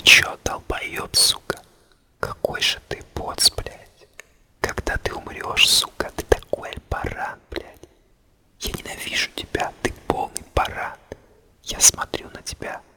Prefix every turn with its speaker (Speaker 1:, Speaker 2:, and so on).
Speaker 1: чё, долбоёб, сука? Какой же ты поц, блядь. Когда ты умрёшь, сука, ты такой баран, блядь. Я ненавижу тебя, ты полный баран. Я смотрю на тебя